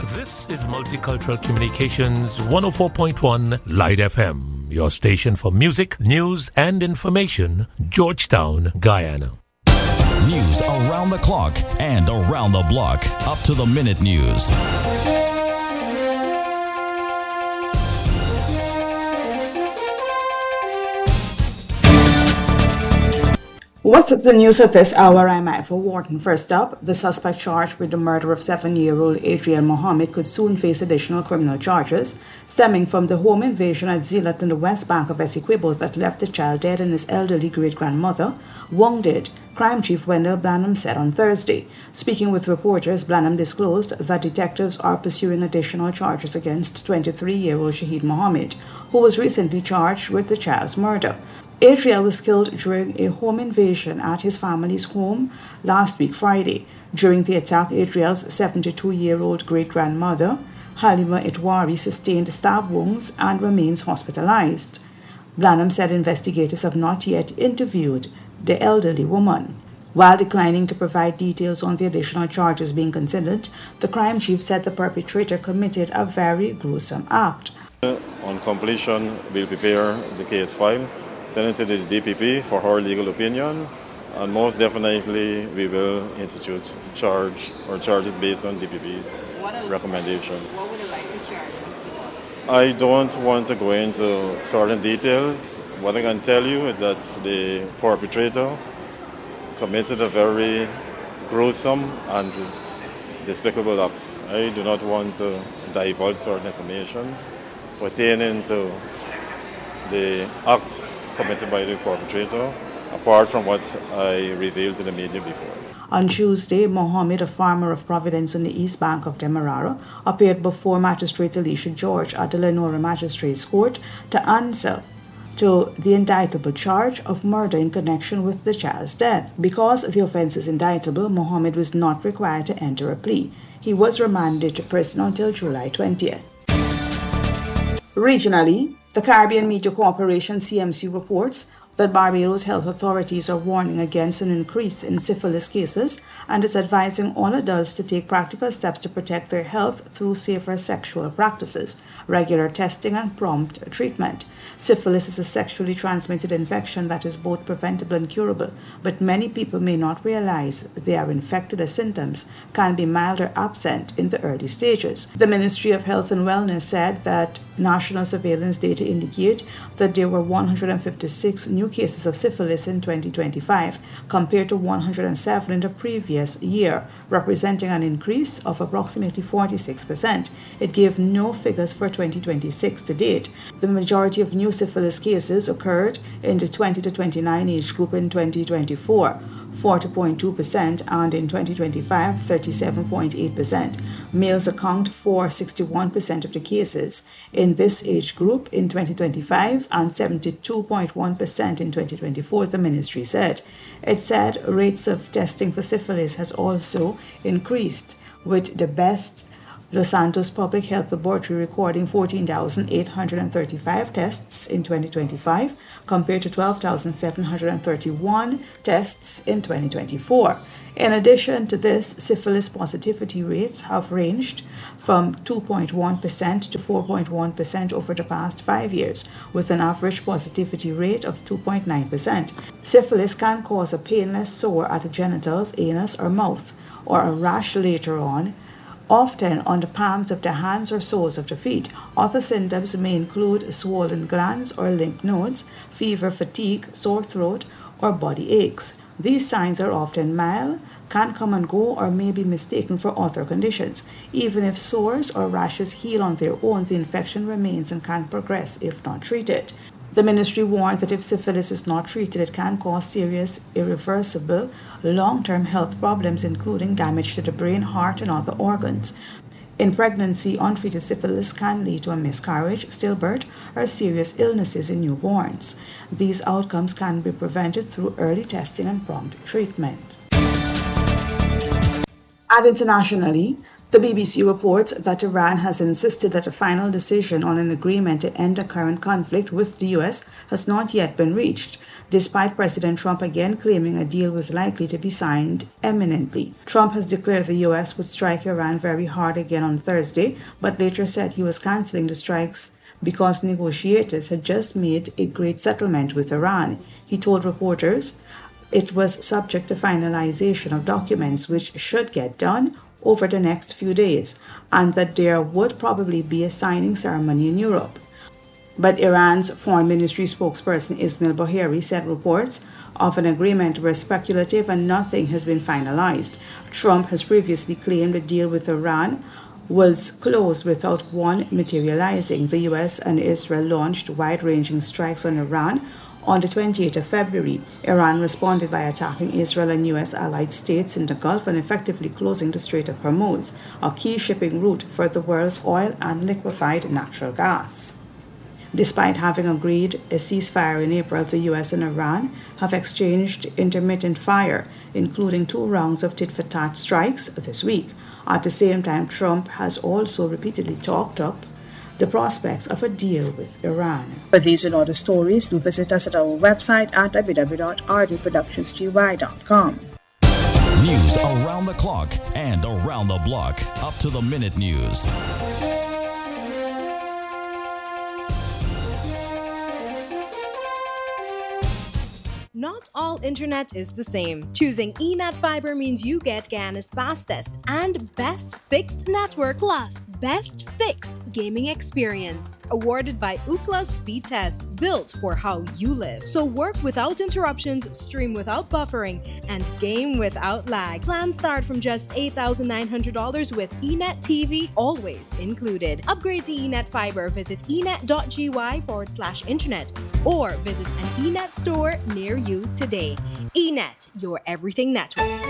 This is Multicultural Communications 104.1 Light FM, your station for music, news, and information, Georgetown, Guyana. News around the clock and around the block. Up to the minute news. What's the news at this hour? I'm Michael Wharton. First up, the suspect charged with the murder of 7-year-old Adrian Mohammed could soon face additional criminal charges stemming from the home invasion at Zeelat in the west bank of Essequibo that left the child dead and his elderly great-grandmother wounded, Crime Chief Wendell Blanham said on Thursday. Speaking with reporters, Blanham disclosed that detectives are pursuing additional charges against 23-year-old Shahid Mohammed, who was recently charged with the child's murder. Adriel was killed during a home invasion at his family's home last week Friday. During the attack, Adriel's 72-year-old great-grandmother, Halima Itwari, sustained stab wounds and remains hospitalized. Blanham said investigators have not yet interviewed the elderly woman. While declining to provide details on the additional charges being considered, the crime chief said the perpetrator committed a very gruesome act. On completion, we'll prepare the case file, send it to the DPP for her legal opinion, and most definitely we will institute charges based on DPP's recommendation. What would you like to charge? I don't want to go into certain details. What I can tell you is that the perpetrator committed a very gruesome and despicable act. I do not want to divulge certain information pertaining to the act committed by the perpetrator, apart from what I revealed to the media before. On Tuesday, Mohammed, a farmer of Providence in the east bank of Demerara, appeared before Magistrate Alicia George at the Lenora Magistrates Court to answer to the indictable charge of murder in connection with the child's death. Because the offense is indictable, Mohammed was not required to enter a plea. He was remanded to prison until July 20th. Regionally, the Caribbean Media Corporation CMC reports that Barbados health authorities are warning against an increase in syphilis cases and is advising all adults to take practical steps to protect their health through safer sexual practices, regular testing, and prompt treatment. Syphilis is a sexually transmitted infection that is both preventable and curable, but many people may not realize they are infected as symptoms can be mild or absent in the early stages. The Ministry of Health and Wellness said that national surveillance data indicate that there were 156 new cases of syphilis in 2025 compared to 107 in the previous year, representing an increase of approximately 46%. It gave no figures for 2026 to date. The majority of new syphilis cases occurred in the 20 to 29 age group in 2024, 40.2%, and in 2025, 37.8%. Males account for 61% of the cases in this age group in 2025 and 72.1% in 2024, the ministry said. It said rates of testing for syphilis has also increased, with the best Los Santos Public Health Laboratory recording 14,835 tests in 2025 compared to 12,731 tests in 2024. In addition to this, syphilis positivity rates have ranged from 2.1% to 4.1% over the past 5 years, with an average positivity rate of 2.9%. Syphilis can cause a painless sore at the genitals, anus, or mouth, or a rash later on, often on the palms of the hands or soles of the feet. Other symptoms may include swollen glands or lymph nodes, fever, fatigue, sore throat, or body aches. These signs are often mild, can come and go, or may be mistaken for other conditions. Even if sores or rashes heal on their own, the infection remains and can progress if not treated. The ministry warned that if syphilis is not treated, it can cause serious, irreversible, long-term health problems, including damage to the brain, heart, and other organs. In pregnancy, untreated syphilis can lead to a miscarriage, stillbirth, or serious illnesses in newborns. These outcomes can be prevented through early testing and prompt treatment. And internationally, The BBC reports that Iran has insisted that a final decision on an agreement to end the current conflict with the US has not yet been reached, despite President Trump again claiming a deal was likely to be signed imminently. Trump has declared the US would strike Iran very hard again on Thursday, but later said he was canceling the strikes because negotiators had just made a great settlement with Iran. He told reporters it was subject to finalization of documents which should get done over the next few days, and that there would probably be a signing ceremony in Europe. But Iran's Foreign Ministry spokesperson Ismail Boheri said reports of an agreement were speculative and nothing has been finalized. Trump has previously claimed a deal with Iran was closed without one materializing. The US and Israel launched wide-ranging strikes on Iran on the 28th of February. Iran responded by attacking Israel and US allied states in the Gulf and effectively closing the Strait of Hormuz, a key shipping route for the world's oil and liquefied natural gas. Despite having agreed a ceasefire in April, the US and Iran have exchanged intermittent fire, including 2 rounds of tit-for-tat strikes this week. At the same time, Trump has also repeatedly talked up the prospects of a deal with Iran. For these and other stories, do visit us at our website at www.rdproductionsty.com. News around the clock and around the block. Up to the minute news. Not all internet is the same. Choosing eNet Fiber means you get Guyana's fastest and best fixed network plus best fixed gaming experience. Awarded by Ookla Speed Test, built for how you live. So work without interruptions, stream without buffering, and game without lag. Plans start from just $8,900 with eNet TV always included. Upgrade to eNet Fiber. Visit enet.gy/internet or visit an eNet store near you today. eNet, your everything network.